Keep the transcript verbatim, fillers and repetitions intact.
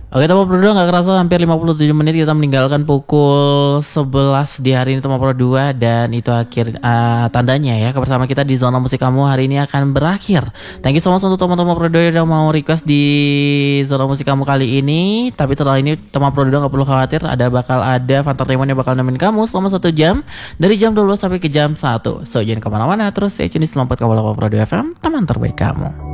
Oke teman Pro dua, gak kerasa hampir lima puluh tujuh menit kita meninggalkan pukul sebelas di hari ini teman Pro dua. Dan itu akhir uh, tandanya ya, kebersamaan kita di zona musik kamu hari ini akan berakhir. Thank you so much untuk teman-teman Pro dua yang mau request di zona musik kamu kali ini. Tapi setelah ini teman Pro dua gak perlu khawatir, ada bakal ada Fantasyment yang bakal nemenin kamu selama satu jam, dari jam dua belas sampai ke jam satu. So jangan kemana-mana, terus stay tune di Selompet Kamu Pro dua F M, teman terbaik kamu.